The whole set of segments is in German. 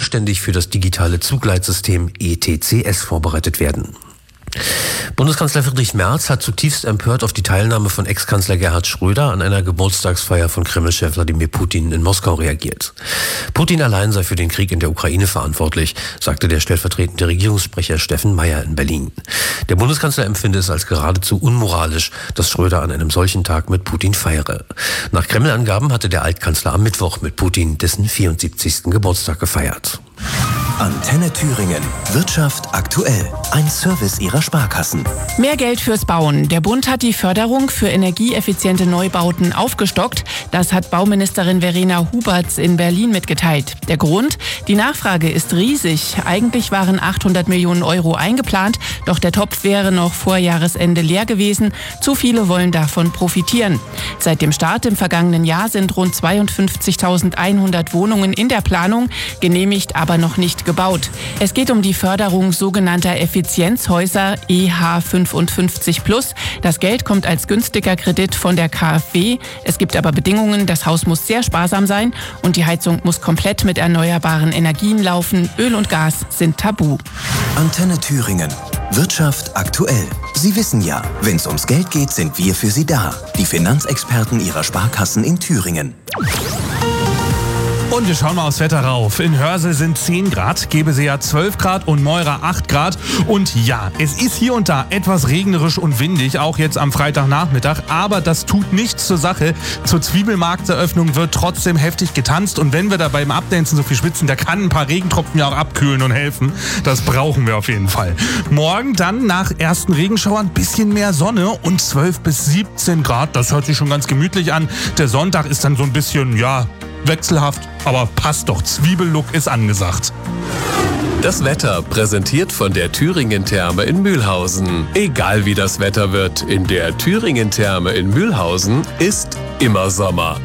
vollständig für das digitale Zugleitsystem ETCS vorbereitet werden. Bundeskanzler Friedrich Merz hat zutiefst empört auf die Teilnahme von Ex-Kanzler Gerhard Schröder an einer Geburtstagsfeier von Kreml-Chef Wladimir Putin in Moskau reagiert. Putin allein sei für den Krieg in der Ukraine verantwortlich, sagte der stellvertretende Regierungssprecher Steffen Meyer in Berlin. Der Bundeskanzler empfinde es als geradezu unmoralisch, dass Schröder an einem solchen Tag mit Putin feiere. Nach Kreml-Angaben hatte der Altkanzler am Mittwoch mit Putin dessen 74. Geburtstag gefeiert. Antenne Thüringen. Wirtschaft aktuell. Ein Service Ihrer Sparkassen. Mehr Geld fürs Bauen. Der Bund hat die Förderung für energieeffiziente Neubauten aufgestockt. Das hat Bauministerin Verena Huberts in Berlin mitgeteilt. Der Grund? Die Nachfrage ist riesig. Eigentlich waren 800 Millionen Euro eingeplant, doch der Topf wäre noch vor Jahresende leer gewesen. Zu viele wollen davon profitieren. Seit dem Start im vergangenen Jahr sind rund 52.100 Wohnungen in der Planung, genehmigt aber noch nicht gebaut. Es geht um die Förderung sogenannter Effizienzhäuser EH55+. Das Geld kommt als günstiger Kredit von der KfW. Es gibt aber Bedingungen, das Haus muss sehr sparsam sein und die Heizung muss komplett mit erneuerbaren Energien laufen. Öl und Gas sind tabu. Antenne Thüringen. Wirtschaft aktuell. Sie wissen ja, wenn es ums Geld geht, sind wir für Sie da. Die Finanzexperten Ihrer Sparkassen in Thüringen. Und wir schauen mal aufs Wetter rauf. In Hörsel sind 10 Grad, Gebesea 12 Grad und Meura 8 Grad. Und ja, es ist hier und da etwas regnerisch und windig, auch jetzt am Freitagnachmittag. Aber das tut nichts zur Sache. Zur Zwiebelmarktseröffnung wird trotzdem heftig getanzt. Und wenn wir da beim Abdancen so viel schwitzen, da kann ein paar Regentropfen ja auch abkühlen und helfen. Das brauchen wir auf jeden Fall. Morgen dann nach ersten Regenschauern ein bisschen mehr Sonne und 12 bis 17 Grad. Das hört sich schon ganz gemütlich an. Der Sonntag ist dann so ein bisschen, wechselhaft, aber passt doch. Zwiebellook ist angesagt. Das Wetter präsentiert von der Thüringen-Therme in Mühlhausen. Egal wie das Wetter wird, in der Thüringen-Therme in Mühlhausen ist immer Sommer.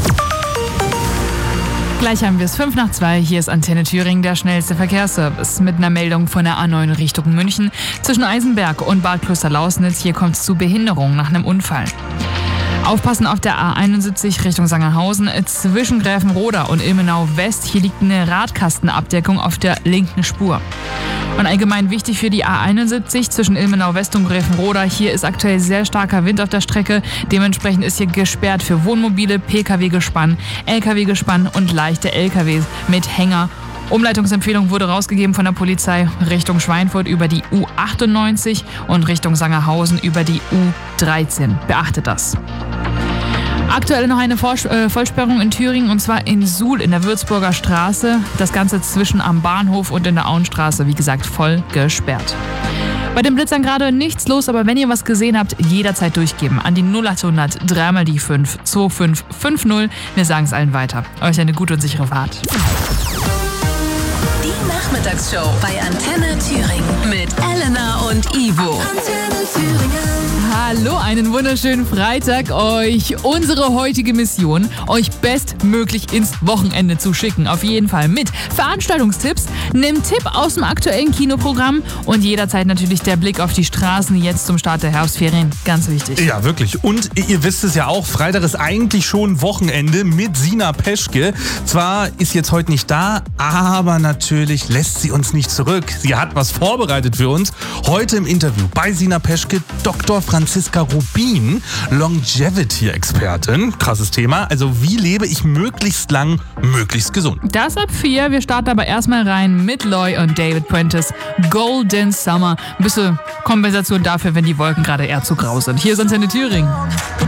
Gleich haben wir es 1:55. Hier ist Antenne Thüringen, der schnellste Verkehrsservice. Mit einer Meldung von der A9 Richtung München. Zwischen Eisenberg und Bad Klosterlausnitz. Hier kommt es zu Behinderungen nach einem Unfall. Aufpassen auf der A71 Richtung Sangerhausen zwischen Gräfenroda und Ilmenau West. Hier liegt eine Radkastenabdeckung auf der linken Spur. Und allgemein wichtig für die A71 zwischen Ilmenau West und Gräfenroda. Hier ist aktuell sehr starker Wind auf der Strecke. Dementsprechend ist hier gesperrt für Wohnmobile, Pkw-Gespann, Lkw-Gespann und leichte Lkws mit Hänger. Umleitungsempfehlung wurde rausgegeben von der Polizei Richtung Schweinfurt über die U98 und Richtung Sangerhausen über die U13. Beachtet das. Aktuell noch eine Vollsperrung in Thüringen und zwar in Suhl in der Würzburger Straße. Das Ganze zwischen am Bahnhof und in der Auenstraße, wie gesagt, voll gesperrt. Bei den Blitzern gerade nichts los, aber wenn ihr was gesehen habt, jederzeit durchgeben an die 0800 3 mal die 5 2550. Wir sagen es allen weiter. Euch eine gute und sichere Fahrt. Die Nachmittagsshow bei Antenne Thüringen mit Elena und Ivo. Antenne Thüringen. Hallo, einen wunderschönen Freitag euch. Unsere heutige Mission, euch bestmöglich ins Wochenende zu schicken. Auf jeden Fall mit Veranstaltungstipps, einem Tipp aus dem aktuellen Kinoprogramm und jederzeit natürlich der Blick auf die Straßen jetzt zum Start der Herbstferien. Ganz wichtig. Ja, wirklich. Und ihr wisst es ja auch, Freitag ist eigentlich schon Wochenende mit Sina Peschke. Zwar ist jetzt heute nicht da, aber natürlich lässt sie uns nicht zurück. Sie hat was vorbereitet für uns. Heute im Interview bei Sina Peschke Dr. Franziska Rubin, Longevity-Expertin. Krasses Thema. Also wie lebe ich möglichst lang, möglichst gesund? Das ab 4. Wir starten aber erstmal rein mit Loy und David Prentice. Golden Summer. Ein bisschen Kompensation dafür, wenn die Wolken gerade eher zu grau sind. Hier ist Antenne Thüringen.